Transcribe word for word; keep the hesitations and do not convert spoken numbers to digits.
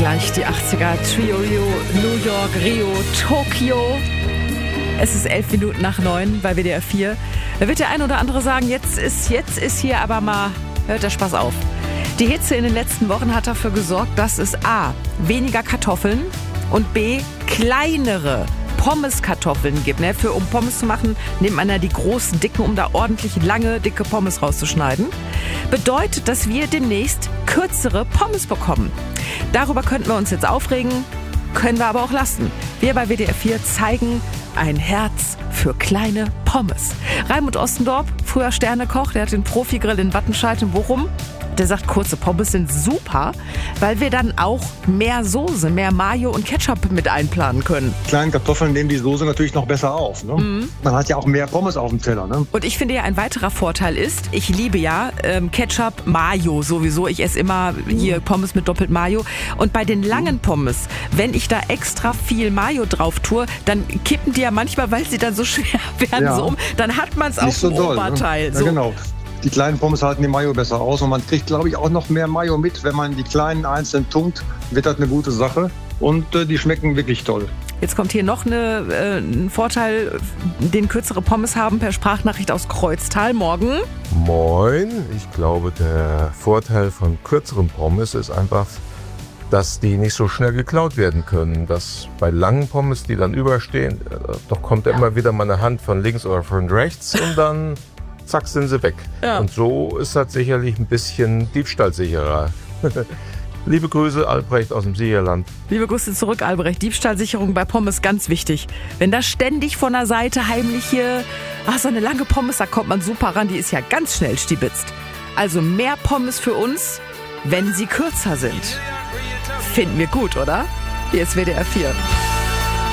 Gleich die achtziger, Trio, New York, Rio, Tokio. Es ist elf Minuten nach neun bei W D R vier. Da wird der ein oder andere sagen, jetzt ist, jetzt ist hier aber mal, hört der Spaß auf. Die Hitze in den letzten Wochen hat dafür gesorgt, dass es A, weniger Kartoffeln und B, kleinere Pommeskartoffeln gibt. Ne? Für, um Pommes zu machen, nimmt man ja die großen, dicken, um da ordentlich lange, dicke Pommes rauszuschneiden. Bedeutet, dass wir demnächst kürzere Pommes bekommen. Darüber könnten wir uns jetzt aufregen, können wir aber auch lassen. Wir bei W D R vier zeigen ein Herz für kleine Pommes. Raimund Ostendorp, früher Sternekoch, der hat den Profigrill in Wattenscheid in Bochum. Der sagt, kurze Pommes sind super, weil wir dann auch mehr Soße, mehr Mayo und Ketchup mit einplanen können. Kleine Kartoffeln nehmen die Soße natürlich noch besser auf. Ne? Mhm. Man hat ja auch mehr Pommes auf dem Teller. Ne? Und ich finde ja, ein weiterer Vorteil ist, ich liebe ja ähm, Ketchup, Mayo sowieso. Ich esse immer hier Pommes mit doppelt Mayo. Und bei den langen Pommes, wenn ich da extra viel Mayo drauf tue, dann kippen die ja manchmal, weil sie dann so schwer werden, ja. so um. Dann hat man es auf so dem doll, Oberteil. Ne? So. Ja, genau. Die kleinen Pommes halten die Mayo besser aus und man kriegt, glaube ich, auch noch mehr Mayo mit. Wenn man die kleinen einzeln tunkt, wird das eine gute Sache und äh, die schmecken wirklich toll. Jetzt kommt hier noch eine, äh, ein Vorteil, den kürzere Pommes haben, per Sprachnachricht aus Kreuztal. Morgen. Moin. Ich glaube, der Vorteil von kürzeren Pommes ist einfach, dass die nicht so schnell geklaut werden können. Dass bei langen Pommes, die dann überstehen, äh, doch kommt ja immer wieder mal eine Hand von links oder von rechts und dann zack, sind sie weg. Ja. Und so ist das sicherlich ein bisschen diebstahlsicherer. Liebe Grüße, Albrecht aus dem Siegerland. Liebe Grüße zurück, Albrecht. Diebstahlsicherung bei Pommes, ganz wichtig. Wenn da ständig von der Seite heimlich hier, ach, so eine lange Pommes, da kommt man super ran, die ist ja ganz schnell stibitzt. Also mehr Pommes für uns, wenn sie kürzer sind. Finden wir gut, oder? Hier ist W D R vier.